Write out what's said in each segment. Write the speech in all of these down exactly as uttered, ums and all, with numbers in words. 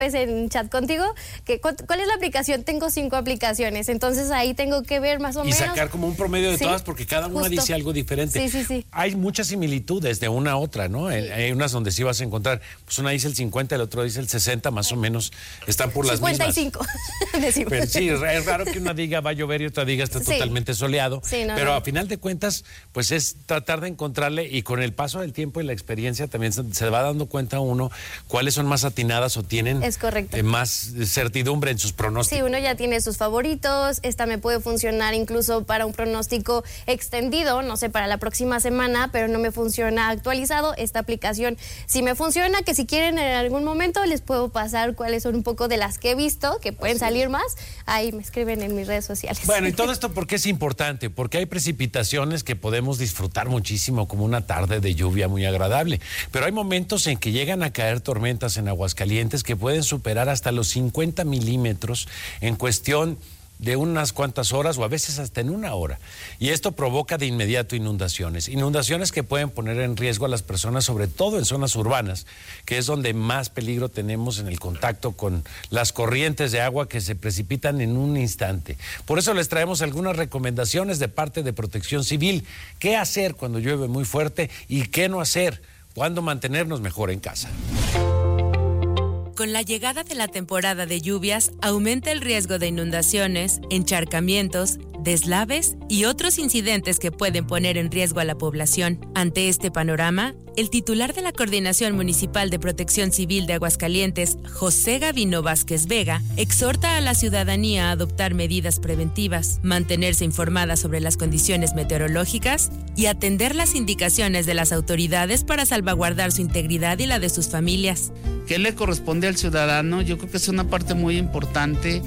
en chat contigo, que ¿cuál es la aplicación? Tengo cinco aplicaciones, entonces ahí tengo que ver más o y menos. Y sacar como un promedio de sí, todas, porque cada una justo. dice algo diferente. Sí, sí, sí. Hay muchas similitudes de una a otra, ¿no? Sí. Hay unas donde sí vas a encontrar, pues una dice el cincuenta, el otro dice el sesenta, más o menos, están por las cincuenta y cinco. mismas. Pero sí, es raro que una diga va a llover y otra diga está sí. totalmente soleado, sí, no, pero no. a final de cuentas, pues es tratar de encontrarle, y con el paso del tiempo y la experiencia también se, se va dando cuenta uno cuáles son más atinadas o tienen es correcto. Eh, más certidumbre en sus pronósticos. Sí, uno ya tiene sus favoritos, esta me puede funcionar incluso para un pronóstico extendido, no sé, para la próxima semana, pero no me funciona actualizado. Esta aplicación sí me funciona, que si quieren en algún momento les puedo pasar cuáles son un poco de las que he visto, que pueden Así salir es. más, ahí me escriben en mis redes sociales. Bueno, y todo esto, ¿por qué es importante? Porque hay precipitaciones que podemos disfrutar muchísimo, como una tarde de lluvia muy agradable, pero hay momentos en que llegan a caer tormentas en Aguascalientes que pueden superar hasta los cincuenta milímetros en cuestión de unas cuantas horas o a veces hasta en una hora. Y esto provoca de inmediato inundaciones. Inundaciones que pueden poner en riesgo a las personas, sobre todo en zonas urbanas, que es donde más peligro tenemos en el contacto con las corrientes de agua que se precipitan en un instante. Por eso les traemos algunas recomendaciones de parte de Protección Civil. ¿Qué hacer cuando llueve muy fuerte y qué no hacer? ¿Cuándo mantenernos mejor en casa? Con la llegada de la temporada de lluvias, aumenta el riesgo de inundaciones, encharcamientos, deslaves y otros incidentes que pueden poner en riesgo a la población. Ante este panorama, el titular de la Coordinación Municipal de Protección Civil de Aguascalientes, José Gavino Vázquez Vega, exhorta a la ciudadanía a adoptar medidas preventivas, mantenerse informada sobre las condiciones meteorológicas y atender las indicaciones de las autoridades para salvaguardar su integridad y la de sus familias. ¿Qué le corresponde al ciudadano? Yo creo que es una parte muy importante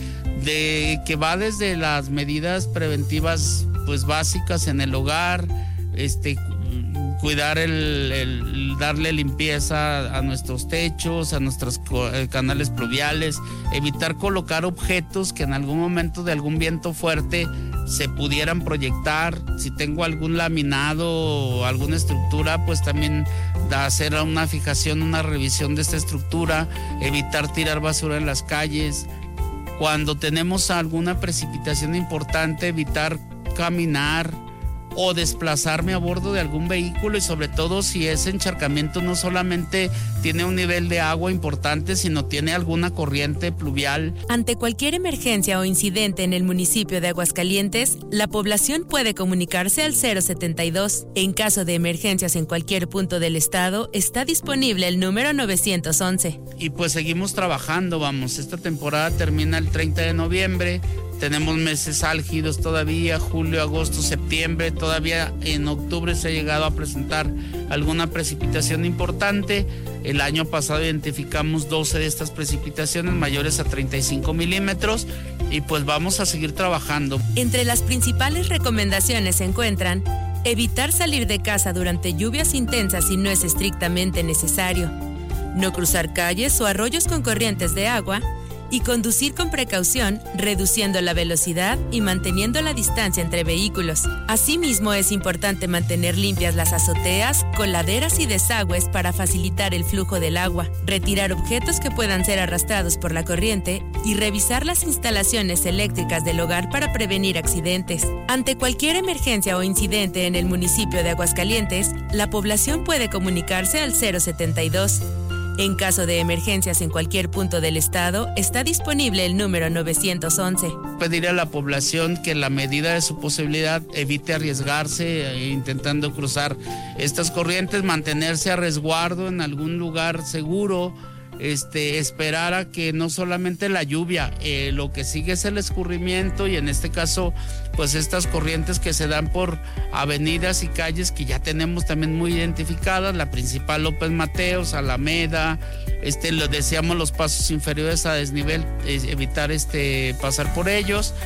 de que va desde las medidas preventivas pues básicas en el hogar, este cuidar el, el darle limpieza a nuestros techos, a nuestros canales pluviales, evitar colocar objetos que en algún momento de algún viento fuerte se pudieran proyectar. Si tengo algún laminado o alguna estructura, pues también hacer una fijación, una revisión de esta estructura, evitar tirar basura en las calles. Cuando tenemos alguna precipitación importante, evitar caminar o desplazarme a bordo de algún vehículo, y sobre todo si ese encharcamiento no solamente tiene un nivel de agua importante, sino tiene alguna corriente pluvial. Ante cualquier emergencia o incidente en el municipio de Aguascalientes, la población puede comunicarse al cero setenta y dos. En caso de emergencias en cualquier punto del estado, está disponible el número novecientos once. Y pues seguimos trabajando, vamos, esta temporada termina el treinta de noviembre, tenemos meses álgidos todavía, julio, agosto, septiembre, todavía en octubre se ha llegado a presentar alguna precipitación importante. El año pasado identificamos doce de estas precipitaciones mayores a treinta y cinco milímetros y pues vamos a seguir trabajando. Entre las principales recomendaciones se encuentran evitar salir de casa durante lluvias intensas si no es estrictamente necesario, no cruzar calles o arroyos con corrientes de agua, y conducir con precaución, reduciendo la velocidad y manteniendo la distancia entre vehículos. Asimismo, es importante mantener limpias las azoteas, coladeras y desagües para facilitar el flujo del agua, retirar objetos que puedan ser arrastrados por la corriente y revisar las instalaciones eléctricas del hogar para prevenir accidentes. Ante cualquier emergencia o incidente en el municipio de Aguascalientes, la población puede comunicarse al cero setenta y dos. En caso de emergencias en cualquier punto del estado, está disponible el número novecientos once. Pedir a la población que en la medida de su posibilidad evite arriesgarse eh, intentando cruzar estas corrientes, mantenerse a resguardo en algún lugar seguro, este, esperar a que no solamente la lluvia, eh, lo que sigue es el escurrimiento, y en este caso pues estas corrientes que se dan por avenidas y calles que ya tenemos también muy identificadas, la principal López Mateos, Alameda, este, lo decíamos los pasos inferiores a desnivel, eh, evitar este, pasar por ellos,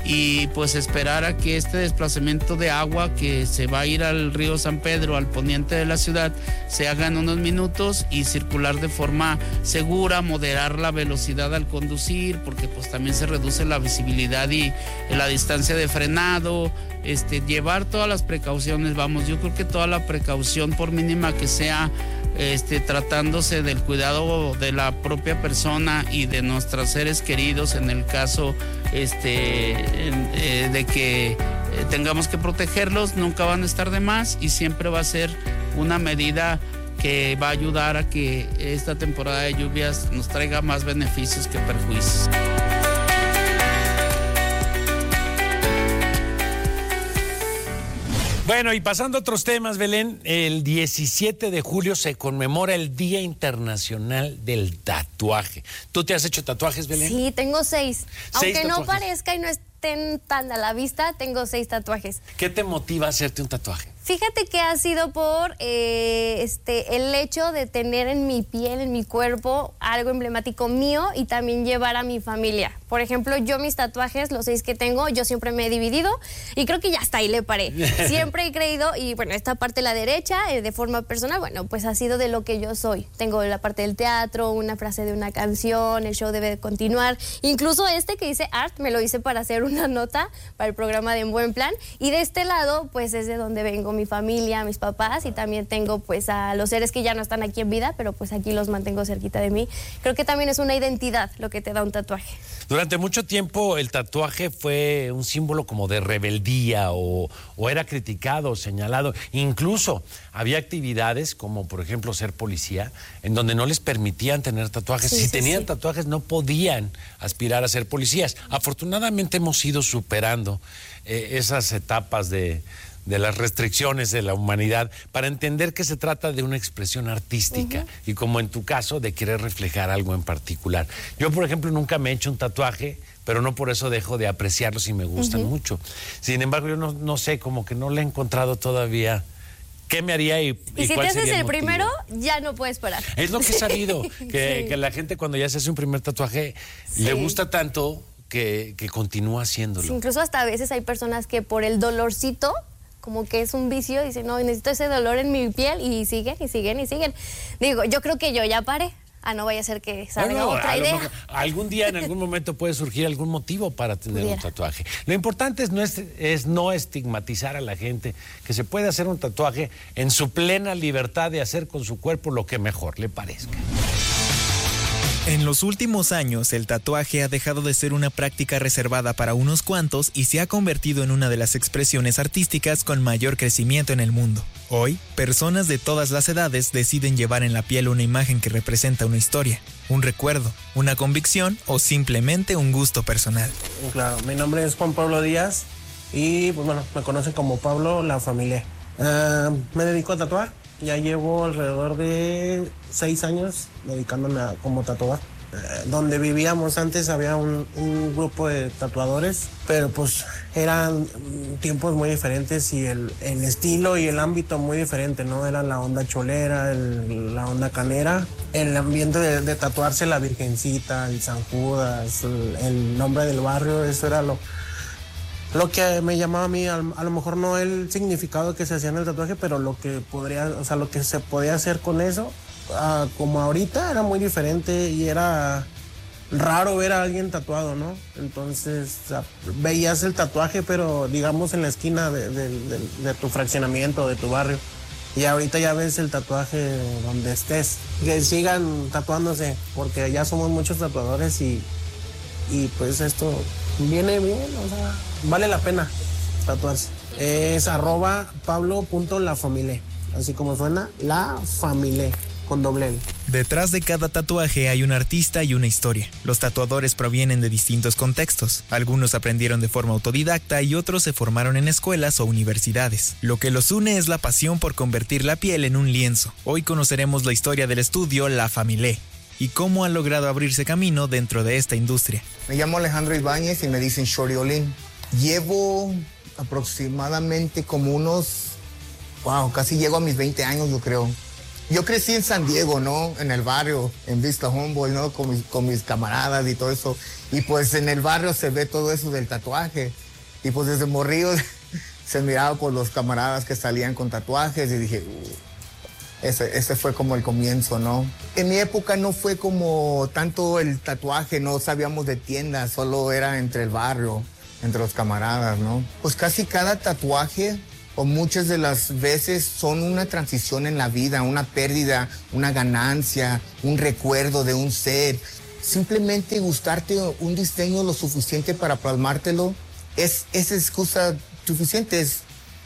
y pues esperar a que este desplazamiento de agua que se va a ir al río San Pedro, al poniente de la ciudad, se haga en unos minutos y circular de forma segura, moderar la velocidad al conducir, porque pues también se reduce la visibilidad y la distancia de frenado, este, llevar todas las precauciones, vamos, yo creo que toda la precaución, por mínima que sea, este, tratándose del cuidado de la propia persona y de nuestros seres queridos en el caso este, eh, de que tengamos que protegerlos, nunca van a estar de más y siempre va a ser una medida que va a ayudar a que esta temporada de lluvias nos traiga más beneficios que perjuicios. Bueno, y pasando a otros temas, Belén, el diecisiete de julio se conmemora el Día Internacional del Tatuaje. ¿Tú te has hecho tatuajes, Belén? Sí, tengo seis. ¿Seis Aunque no tatuajes? parezca y no estén tan a la vista, tengo seis tatuajes. ¿Qué te motiva a hacerte un tatuaje? Fíjate que ha sido por eh, este, el hecho de tener en mi piel, en mi cuerpo, algo emblemático mío y también llevar a mi familia. Por ejemplo, yo mis tatuajes, los seis que tengo, yo siempre me he dividido y creo que ya hasta ahí le paré. Siempre he creído, y bueno, esta parte, la derecha, eh, de forma personal, bueno, pues ha sido de lo que yo soy. Tengo la parte del teatro, una frase de una canción, el show debe continuar. Incluso este que dice Art, me lo hice para hacer una nota para el programa de En Buen Plan. Y de este lado, pues es de donde vengo, mi familia, mis papás, y también tengo pues a los seres que ya no están aquí en vida, pero pues aquí los mantengo cerquita de mí. Creo que también es una identidad lo que te da un tatuaje. Durante mucho tiempo el tatuaje fue un símbolo como de rebeldía o, o era criticado o señalado. Incluso había actividades como por ejemplo ser policía en donde no les permitían tener tatuajes. Sí, si sí, tenían sí. tatuajes no podían aspirar a ser policías. Afortunadamente hemos ido superando eh, esas etapas de... de las restricciones de la humanidad, para entender que se trata de una expresión artística uh-huh. y como en tu caso, de querer reflejar algo en particular. Yo, por ejemplo, nunca me he hecho un tatuaje, pero no por eso dejo de apreciarlos y me gustan uh-huh. mucho. Sin embargo, yo no, no sé, como que no le he encontrado todavía qué me haría y, y, y si cuál te haces sería el el motivo. primero, ya no puedes parar. Es lo que he sabido, que, sí. que la gente cuando ya se hace un primer tatuaje, sí. le gusta tanto que, que continúa haciéndolo. Sí, incluso hasta a veces hay personas que por el dolorcito, como que es un vicio, dicen, no, necesito ese dolor en mi piel, y siguen, y siguen, y siguen. Digo, yo creo que yo ya paré. Ah, no vaya a ser que salga bueno, otra idea. Mejor, algún día, en algún momento puede surgir algún motivo para tener Pudiera. un tatuaje. Lo importante es no, es, es no estigmatizar a la gente, que se puede hacer un tatuaje en su plena libertad de hacer con su cuerpo lo que mejor le parezca. En los últimos años, el tatuaje ha dejado de ser una práctica reservada para unos cuantos y se ha convertido en una de las expresiones artísticas con mayor crecimiento en el mundo. Hoy, personas de todas las edades deciden llevar en la piel una imagen que representa una historia, un recuerdo, una convicción o simplemente un gusto personal. Claro, mi nombre es Juan Pablo Díaz y pues bueno, me conocen como Pablo La Familia. Uh, me dedico a tatuar. Ya llevo alrededor de seis años dedicándome a como tatuar. Eh, donde vivíamos antes había un, un grupo de tatuadores, pero pues eran tiempos muy diferentes y el, el estilo y el ámbito muy diferente, ¿no? Era la onda cholera, el, la onda canera, el ambiente de, de tatuarse la Virgencita, el San Judas, el, el nombre del barrio, eso era lo... Lo que me llamaba a mí, a, a lo mejor no el significado que se hacía en el tatuaje, pero lo que podría, o sea, lo que se podía hacer con eso, uh, como ahorita era muy diferente y era raro ver a alguien tatuado, ¿no? Entonces, o sea, veías el tatuaje, pero digamos en la esquina de, de, de, de tu fraccionamiento, de tu barrio. Y ahorita ya ves el tatuaje donde estés. Que sigan tatuándose, porque ya somos muchos tatuadores y, y pues esto viene bien, o sea, vale la pena tatuarse. Es arroba pablo.lafamile, así como suena, la familia, con doble L. Detrás de cada tatuaje hay un artista y una historia. Los tatuadores provienen de distintos contextos. Algunos aprendieron de forma autodidacta y otros se formaron en escuelas o universidades. Lo que los une es la pasión por convertir la piel en un lienzo. Hoy conoceremos la historia del estudio La Familia y cómo ha logrado abrirse camino dentro de esta industria. Me llamo Alejandro Ibáñez y me dicen Shorty Olin. Llevo aproximadamente como unos, wow, casi llego a mis veinte años, yo creo. Yo crecí en San Diego, ¿no? En el barrio, en Vista Humboldt, ¿no? Con mis, con mis camaradas y todo eso. Y pues en el barrio se ve todo eso del tatuaje. Y pues desde morrillo se miraba por los camaradas que salían con tatuajes y dije, uh, ese, ese fue como el comienzo, ¿no? En mi época no fue como tanto el tatuaje, no sabíamos de tiendas, solo era entre el barrio, entre los camaradas, ¿no? Pues casi cada tatuaje o muchas de las veces son una transición en la vida, una pérdida, una ganancia, un recuerdo de un ser. Simplemente gustarte un diseño lo suficiente para plasmártelo es esa excusa suficiente. Es,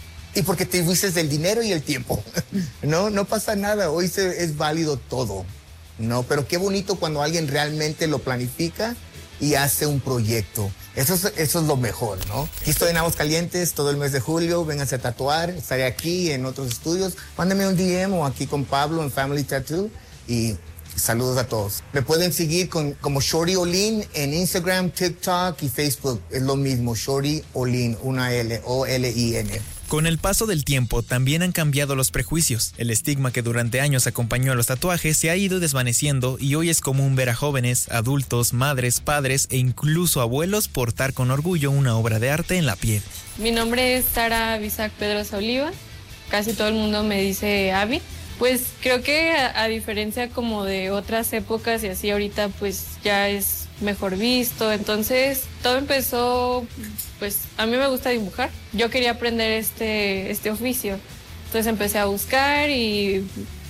y porque te fuiste del dinero y el tiempo. No, no pasa nada. Hoy se, es válido todo. No, pero qué bonito cuando alguien realmente lo planifica y hace un proyecto. Eso es, eso es lo mejor, ¿no? Aquí estoy en Aguascalientes todo el mes de julio. Vénganse a tatuar. Estaré aquí en otros estudios. Mándame un D M o aquí con Pablo en Family Tattoo. Y saludos a todos. Me pueden seguir con, como Shorty Olin en Instagram, TikTok y Facebook. Es lo mismo, Shorty Olin, una L, O L I N. Con el paso del tiempo también han cambiado los prejuicios. El estigma que durante años acompañó a los tatuajes se ha ido desvaneciendo y hoy es común ver a jóvenes, adultos, madres, padres e incluso abuelos portar con orgullo una obra de arte en la piel. Mi nombre es Sara Bisac Pedrosa Oliva. Casi todo el mundo me dice Abby. Pues creo que a, a diferencia como de otras épocas y así ahorita pues ya es mejor visto. Entonces todo empezó, pues a mí me gusta dibujar. Yo quería aprender este, este oficio. Entonces empecé a buscar y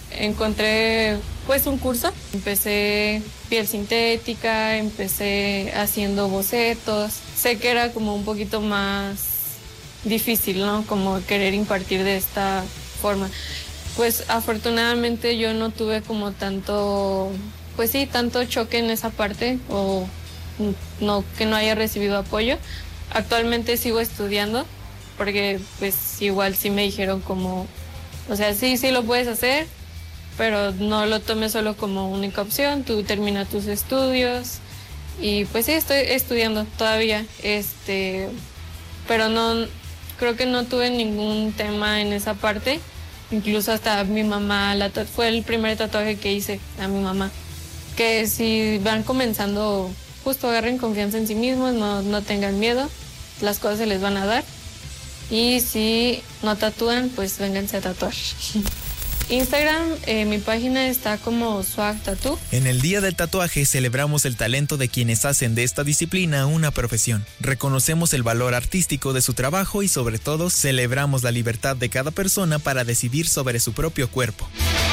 encontré pues un curso. Empecé piel sintética, empecé haciendo bocetos. Sé que era como un poquito más difícil, ¿no? Como querer impartir de esta forma. Pues afortunadamente yo no tuve como tanto, pues sí, tanto choque en esa parte o no, que no haya recibido apoyo. Actualmente sigo estudiando porque pues igual sí me dijeron como, o sea, sí, sí lo puedes hacer, pero no lo tomes solo como única opción, tú termina tus estudios y pues sí, estoy estudiando todavía, este, pero no, creo que no tuve ningún tema en esa parte. Incluso hasta mi mamá, la fue el primer tatuaje que hice a mi mamá. Que si van comenzando, justo agarren confianza en sí mismos, no, no tengan miedo, las cosas se les van a dar. Y si no tatúan, pues vénganse a tatuar. Instagram, eh, mi página está como Swag Tattoo. En el Día del Tatuaje celebramos el talento de quienes hacen de esta disciplina una profesión. Reconocemos el valor artístico de su trabajo y sobre todo celebramos la libertad de cada persona para decidir sobre su propio cuerpo.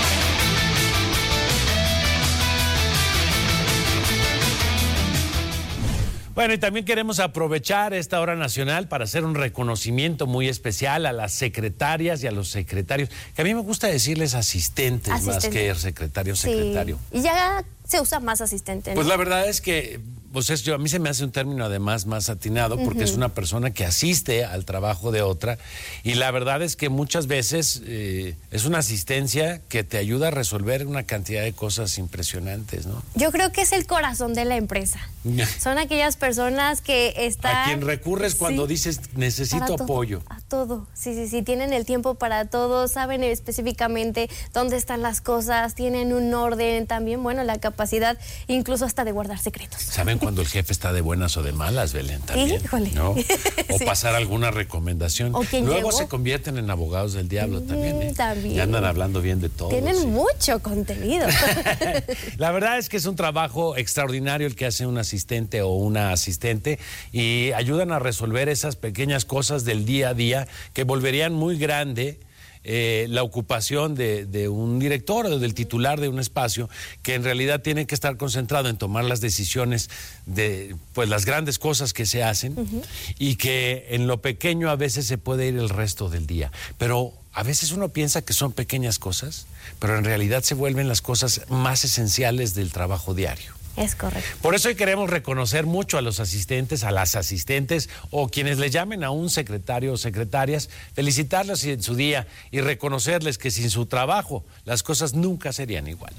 Bueno, y también queremos aprovechar esta hora nacional para hacer un reconocimiento muy especial a las secretarias y a los secretarios, que a mí me gusta decirles asistentes Asistente. más que secretario, secretario. Sí. Y ya se usa más asistente, ¿no? Pues la verdad es que, pues es, yo, a mí se me hace un término además más atinado porque uh-huh. es una persona que asiste al trabajo de otra y la verdad es que muchas veces eh, es una asistencia que te ayuda a resolver una cantidad de cosas impresionantes, ¿no? Yo creo que es el corazón de la empresa. Son aquellas personas que están... A quien recurres cuando sí, dices necesito apoyo. A todo, sí, sí, sí, tienen el tiempo para todo, saben específicamente dónde están las cosas, tienen un orden también, bueno, la capacidad incluso hasta de guardar secretos. ¿Saben cuando el jefe está de buenas o de malas, Belén? También, híjole. ¿no? O sí. pasar alguna recomendación. O quien Luego llegó. se convierten en abogados del diablo mm, también, ¿eh? También. Y andan hablando bien de todo. Tienen sí. mucho contenido. La verdad es que es un trabajo extraordinario el que hace un asistente o una asistente y ayudan a resolver esas pequeñas cosas del día a día que volverían muy grande eh, la ocupación de, de un director o del titular de un espacio que en realidad tiene que estar concentrado en tomar las decisiones de pues las grandes cosas que se hacen uh-huh. y que en lo pequeño a veces se puede ir el resto del día, pero a veces uno piensa que son pequeñas cosas, pero en realidad se vuelven las cosas más esenciales del trabajo diario. Es correcto. Por eso hoy queremos reconocer mucho a los asistentes, a las asistentes o quienes le llamen a un secretario o secretarias, felicitarlos en su día y reconocerles que sin su trabajo las cosas nunca serían iguales.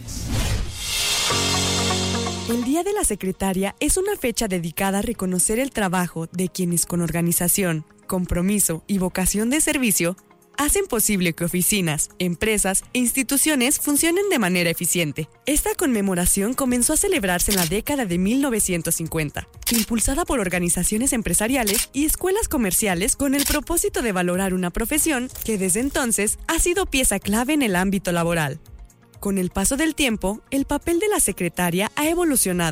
El Día de la Secretaria es una fecha dedicada a reconocer el trabajo de quienes con organización, compromiso y vocación de servicio hacen posible que oficinas, empresas e instituciones funcionen de manera eficiente. Esta conmemoración comenzó a celebrarse en la década de mil novecientos cincuenta, impulsada por organizaciones empresariales y escuelas comerciales con el propósito de valorar una profesión que desde entonces ha sido pieza clave en el ámbito laboral. Con el paso del tiempo, el papel de la secretaria ha evolucionado,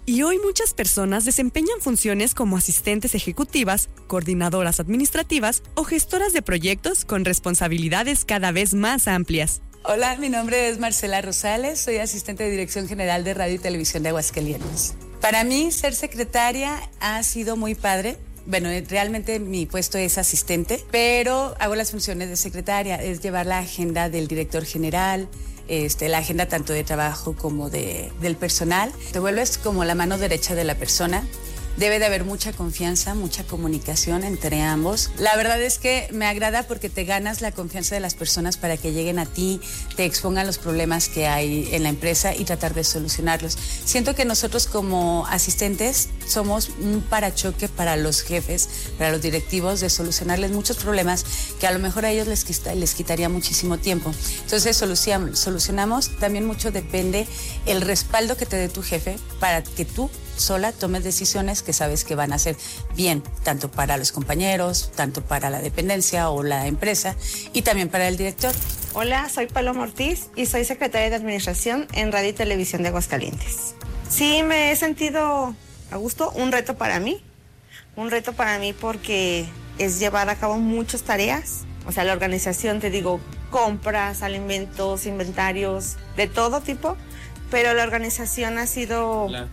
Y hoy muchas personas desempeñan funciones como asistentes ejecutivas, coordinadoras administrativas o gestoras de proyectos con responsabilidades cada vez más amplias. Hola, mi nombre es Marcela Rosales, soy asistente de Dirección General de Radio y Televisión de Aguascalientes. Para mí, ser secretaria ha sido muy padre. Bueno, realmente mi puesto es asistente, pero hago las funciones de secretaria, es llevar la agenda del director general, Este, la agenda tanto de trabajo como de, del personal. Te vuelves como la mano derecha de la persona. Debe de haber mucha confianza, mucha comunicación entre ambos. La verdad es que me agrada porque te ganas la confianza de las personas para que lleguen a ti, te expongan los problemas que hay en la empresa y tratar de solucionarlos. Siento que nosotros como asistentes somos un parachoque para los jefes, para los directivos, de solucionarles muchos problemas que a lo mejor a ellos les, quita, les quitaría muchísimo tiempo. Entonces solucionamos, solucionamos. También mucho depende el respaldo que te dé tu jefe para que tú sola tomes decisiones que sabes que van a ser bien, tanto para los compañeros, tanto para la dependencia o la empresa y también para el director. Hola, soy Paloma Ortiz y soy secretaria de Administración en Radio y Televisión de Aguascalientes. Sí, me he sentido a gusto, un reto para mí, un reto para mí porque es llevar a cabo muchas tareas, o sea, la organización, te digo, compras, alimentos, inventarios, de todo tipo, pero la organización ha sido Hola.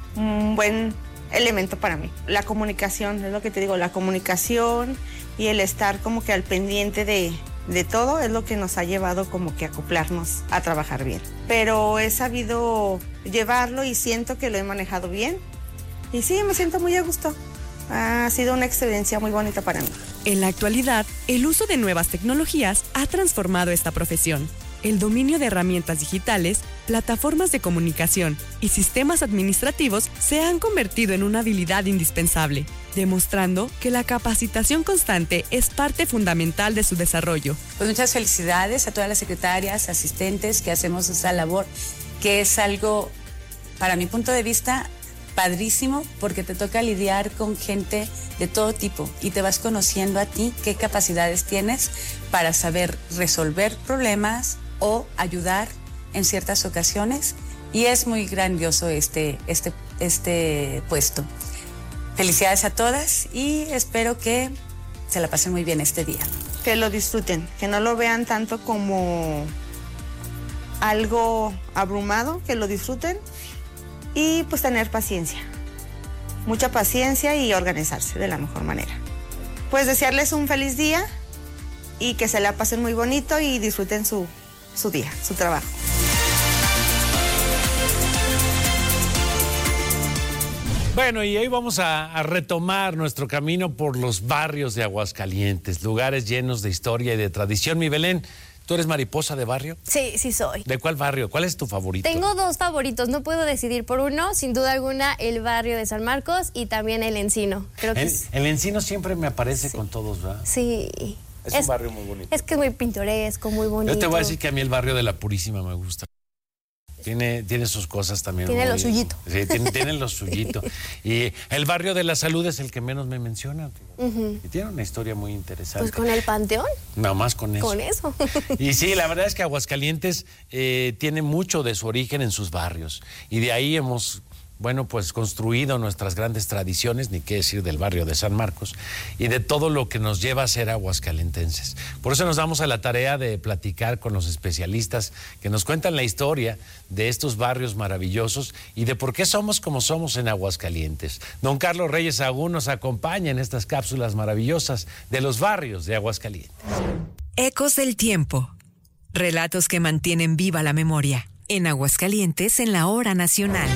un buen elemento para mí. La comunicación, es lo que te digo, la comunicación y el estar como que al pendiente de, de todo es lo que nos ha llevado como que a acoplarnos a trabajar bien. Pero he sabido llevarlo y siento que lo he manejado bien. Y sí, me siento muy a gusto. Ha sido una experiencia muy bonita para mí. En la actualidad, el uso de nuevas tecnologías ha transformado esta profesión. El dominio de herramientas digitales, plataformas de comunicación y sistemas administrativos se han convertido en una habilidad indispensable, demostrando que la capacitación constante es parte fundamental de su desarrollo. Pues muchas felicidades a todas las secretarias, asistentes que hacemos esa labor, que es algo, para mi punto de vista, padrísimo, porque te toca lidiar con gente de todo tipo y te vas conociendo a ti qué capacidades tienes para saber resolver problemas o ayudar en ciertas ocasiones, y es muy grandioso este, este, este puesto. Felicidades a todas y espero que se la pasen muy bien este día. Que lo disfruten, que no lo vean tanto como algo abrumado, que lo disfruten y pues tener paciencia, mucha paciencia y organizarse de la mejor manera. Pues desearles un feliz día y que se la pasen muy bonito y disfruten su su día, su trabajo. Bueno, y hoy vamos a, a retomar nuestro camino por los barrios de Aguascalientes, lugares llenos de historia y de tradición. Mi Belén, ¿tú eres mariposa de barrio? Sí, sí soy. ¿De cuál barrio? ¿Cuál es tu favorito? Tengo dos favoritos, no puedo decidir por uno. Sin duda alguna, el barrio de San Marcos y también el Encino. Creo que el, es... el Encino siempre me aparece sí. con todos, ¿verdad? Sí. Es, es un barrio muy bonito. Es que es muy pintoresco, muy bonito. Yo te voy a decir que a mí el barrio de La Purísima me gusta. Tiene, tiene sus cosas también. Tiene muy, lo suyito. Sí, tiene, tiene lo suyito. Y el barrio de la Salud es el que menos me menciona. Uh-huh. Y tiene una historia muy interesante. Pues con el Panteón. Nada más con eso. Con eso. Y sí, la verdad es que Aguascalientes eh, tiene mucho de su origen en sus barrios. Y de ahí hemos... bueno, pues construido nuestras grandes tradiciones, ni qué decir del barrio de San Marcos, y de todo lo que nos lleva a ser aguascalentenses. Por eso nos damos a la tarea de platicar con los especialistas que nos cuentan la historia de estos barrios maravillosos y de por qué somos como somos en Aguascalientes. Don Carlos Reyes Sagún nos acompaña en estas cápsulas maravillosas de los barrios de Aguascalientes. Ecos del tiempo. Relatos que mantienen viva la memoria. En Aguascalientes, en la hora nacional.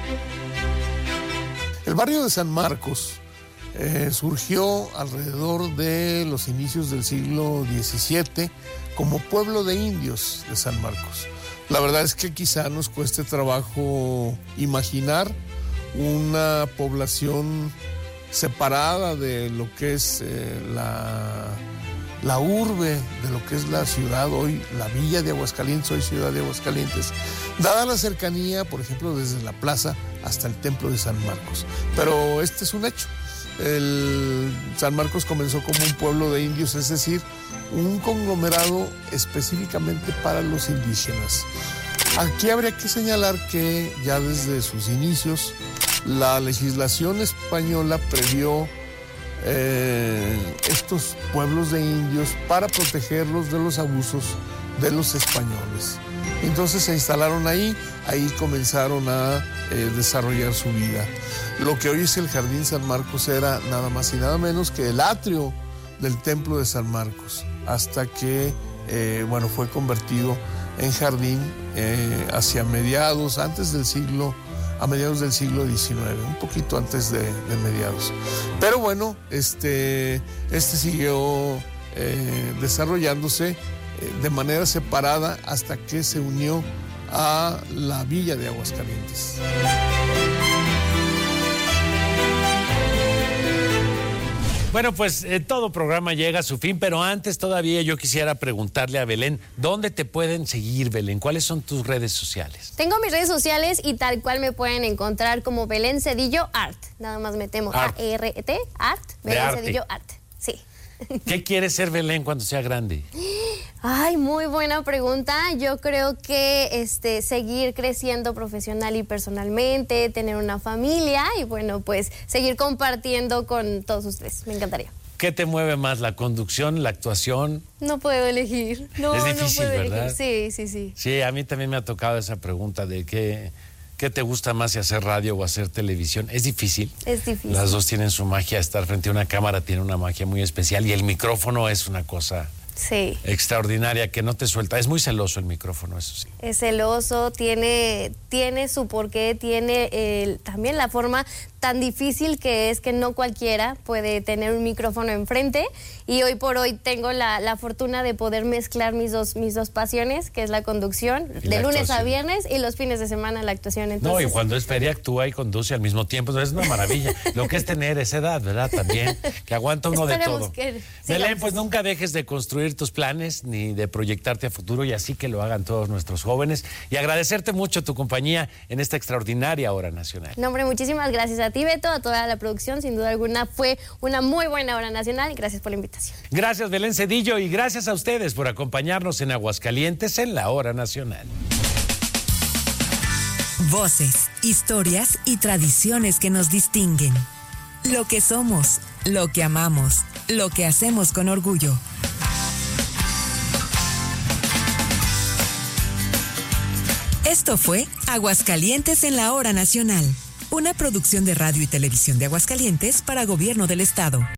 El barrio de San Marcos eh, surgió alrededor de los inicios del siglo diecisiete como pueblo de indios de San Marcos. La verdad es que quizá nos cueste trabajo imaginar una población separada de lo que es eh, la, la urbe, de lo que es la ciudad hoy, la villa de Aguascalientes, hoy ciudad de Aguascalientes, dada la cercanía, por ejemplo, desde la plaza hasta el templo de San Marcos. Pero este es un hecho. El San Marcos comenzó como un pueblo de indios, es decir, un conglomerado específicamente para los indígenas. Aquí habría que señalar que ya desde sus inicios la legislación española previó eh, estos pueblos de indios para protegerlos de los abusos de los españoles. Entonces se instalaron ahí, ahí comenzaron a eh, desarrollar su vida. Lo que hoy es el Jardín San Marcos era nada más y nada menos que el atrio del Templo de San Marcos, hasta que eh, bueno, fue convertido en jardín eh, hacia mediados, antes del siglo, a mediados del siglo diecinueve, un poquito antes de, de mediados. Pero bueno, este, este siguió eh, desarrollándose de manera separada hasta que se unió a la villa de Aguascalientes. Bueno, pues eh, todo programa llega a su fin, pero antes todavía yo quisiera preguntarle a Belén, ¿dónde te pueden seguir, Belén? ¿Cuáles son tus redes sociales? Tengo mis redes sociales y tal cual me pueden encontrar como Belén Cedillo Art. Nada más metemos A R E T, Art, Belén Cedillo Art, sí. ¿Qué quiere ser Belén cuando sea grande? Ay, muy buena pregunta. Yo creo que este, seguir creciendo profesional y personalmente, tener una familia y bueno, pues seguir compartiendo con todos ustedes. Me encantaría. ¿Qué te mueve más, la conducción, la actuación? No puedo elegir. No, es difícil, no puedo ¿verdad? elegir. Sí, sí, sí. Sí, a mí también me ha tocado esa pregunta de qué, qué te gusta más, si hacer radio o hacer televisión. Es difícil. Es difícil. Las dos tienen su magia. Estar frente a una cámara tiene una magia muy especial y el micrófono es una cosa sí. extraordinaria que no te suelta. Es muy celoso el micrófono, eso sí. Es celoso, tiene, tiene su porqué, tiene el, también la forma tan difícil que es que no cualquiera puede tener un micrófono enfrente y hoy por hoy tengo la, la fortuna de poder mezclar mis dos, mis dos pasiones, que es la conducción, de lunes actuación. a viernes y los fines de semana la actuación. Entonces, no, y cuando es feria actúa y conduce al mismo tiempo, es una maravilla. Lo que es tener esa edad, ¿verdad? También, que aguanta uno de todo. Que, Belén, pues nunca dejes de construir tus planes ni de proyectarte a futuro y así que lo hagan todos nuestros jóvenes y agradecerte mucho tu compañía en esta extraordinaria hora nacional. No, hombre, muchísimas gracias a ti, Beto, a toda la producción, sin duda alguna fue una muy buena hora nacional y gracias por la invitación. Gracias, Belén Cedillo, y gracias a ustedes por acompañarnos en Aguascalientes en la hora nacional. Voces, historias y tradiciones que nos distinguen. Lo que somos, lo que amamos, lo que hacemos con orgullo. Esto fue Aguascalientes en la hora nacional, una producción de Radio y Televisión de Aguascalientes para Gobierno del Estado.